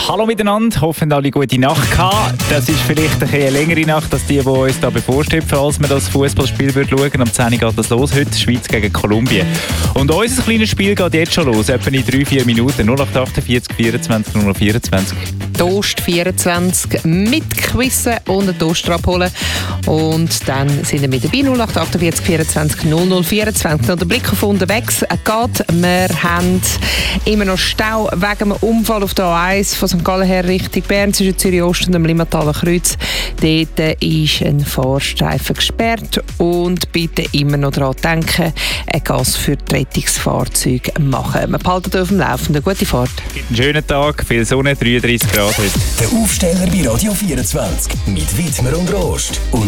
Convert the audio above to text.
Hallo miteinander, hoffen alle gute Nacht gehabt. Das ist vielleicht eine längere Nacht als die uns da bevorsteht, falls wir das Fußballspiel schauen. Am 10 Uhr geht das los, heute Schweiz gegen Kolumbien. Und unser kleines Spiel geht jetzt schon los, etwa in 3-4 Minuten. 0848 24 024. Toast 24 mit Quizzen und einen Toaster abholen. Und dann sind wir mit dabei. 0848 24 0024. Noch der Blick auf unterwegs geht. Wir haben immer noch Stau wegen einem Unfall auf der A1 von St. Gallen her Richtung Bern zwischen Zürich Ost und dem Limmataler Kreuz. Dort ist ein Fahrstreifen gesperrt. Und bitte immer noch daran denken, ein Gas für die Rettungsfahrzeuge machen. Wir behalten auf dem Laufenden. Gute Fahrt. Einen schönen Tag, viel Sonne, 33 Grad heute. Der Aufsteller bei Radio 24 mit Widmer und Rost. Und